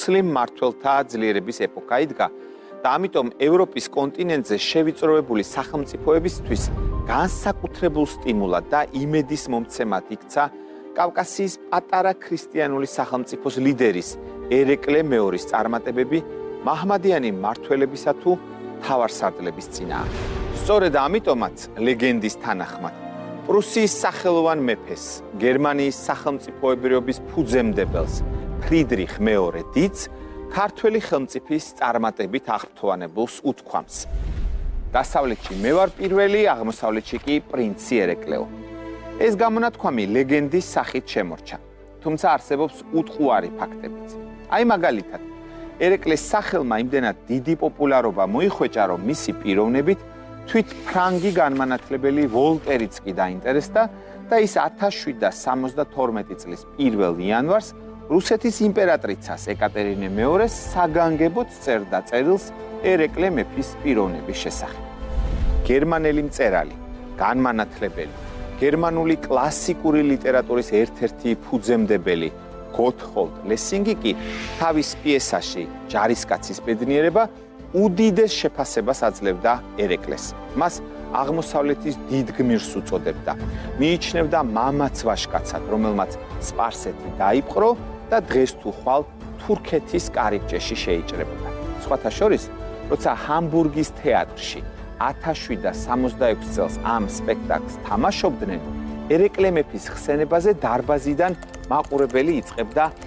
მუსლიმ მმართველთა ძლიერების ეპოქა იდგა და ამიტომ ევროპის კონტინენტზე შევიწროებული სახელმწიფოებისთვის განსაკუთრებულ სტიმულად და იმედის მომცემად იქცა კავკასიის პატარა ქრისტიანული სახელმწიფოს ლიდერის ერეკლე მეორის წარმატებები მაჰმადიანი მმართველებისა თუ მთავარსარდლების წინააღმდეგ. სწორედ ამიტომაც ლეგენდის თანახმად პრუსიის სახელოვან მეფეს, გერმანიის სახელმწიფოებრიობის ფუძემდებელს ფრიდრიხ მეორე დიდს ქართველი ხელმწიფის წარმატებით აღფრთოვანებულს უთქვამს. დასავლეთში მე ვარ პირველი, აღმოსავლეთში კი პრინცი ერეკლეო. ეს გამონათქვამი ლეგენდის სახით შემორჩა, თუმცა არსებობს უტყუარი ფაქტებიც. აი მაგალითად, ერეკლეს სახელმა იმდენად დიდი პოპულარობა მოიხვეჭა, რომ მისი პიროვნებით თვით ფრანგი განმანათლებელი ვოლტერიც კი დაინტერესდა და ის 1772 წლის 1 იანვარს რუსეთის იმპერატრიცას ეკატერინე მეორეს საგანგებოდ წერდა წერილს ერეკლე მეფის პიროვნების შესახებ. გერმანელი მწერალი, განმანათლებელი, გერმანული კლასიკური ლიტერატურის ერთ-ერთი ფუძემდებელი გოტჰოლდ ლესინგი კი თავის პიესაში ჯარისკაცის ბედნიერება უდიდეს შეფასებას აძლევდა ერეკლეს. მას აღმოსავლეთის დიდ გმირს უწოდებდა. მიიჩნევდა მამაც ვაჟკაცად, რომელმაც სპარსეთი დაიპყრო და დღეს თუ ხვალ თურქეთის კარიბჭეში შეიჭრებოდა. სხვათა შორის, როცა ჰამბურგის თეატრში 1766 წელს ამ სპექტაკლს თამაშობდნენ, ერეკლე მეფის ხსენებაზე დარბაზიდან მაყურებელი იწყებდა